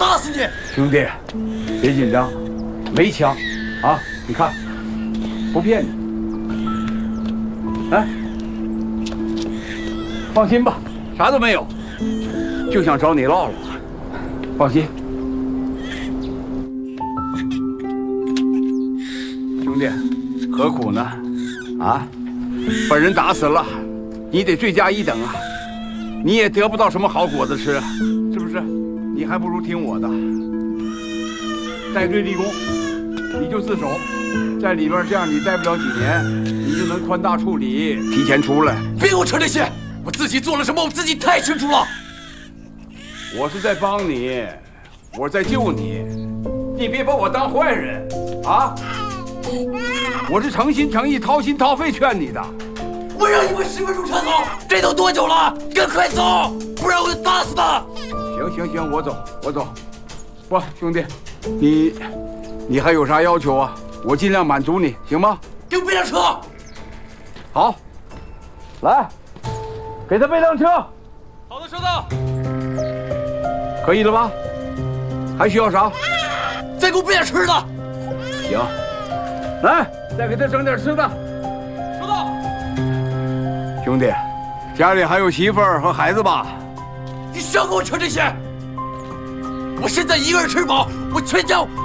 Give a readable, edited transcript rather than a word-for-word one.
打死你！ 兄弟，别紧张，没枪，啊，你看，不骗你。哎，放心吧，啥都没有，就想找你唠唠。放心，兄弟，何苦呢？啊，把人打死了，你得罪加一等啊！你也得不到什么好果子吃，是不是？你还不如听我的，带队立功，你就自首，在里边这样你待不了几年，你就能宽大处理，提前出来。 别给我扯这些，我自己做了什么，我自己太清楚了。 我是在帮你，我在救你，你别把我当坏人啊！我是诚心诚意、掏心掏肺劝你的。 我让你们10分钟撤走，这都多久了？你赶快走，不然我就打死他！ 行，我走。不，兄弟，你还有啥要求啊？我尽量满足你，行吗？ 给我备辆车。 好，来，给他备辆车。 好的，收到。 可以了吧？还需要啥？ 再给我备点吃的。 行，来，再给他整点吃的。 收到。 兄弟，家里还有媳妇儿和孩子吧？ 你少给我扯这些！我现在一个人吃饱，我全家